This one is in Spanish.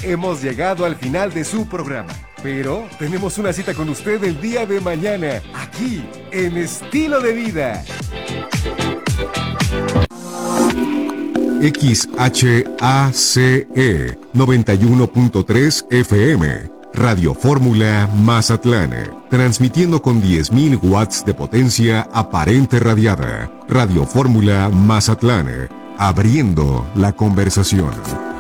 hemos llegado al final de su programa. Pero tenemos una cita con usted el día de mañana, aquí, en Estilo de Vida. XHACE 91.3 FM, Radio Fórmula Mazatlán, transmitiendo con 10.000 watts de potencia aparente radiada. Radio Fórmula Mazatlán, abriendo la conversación.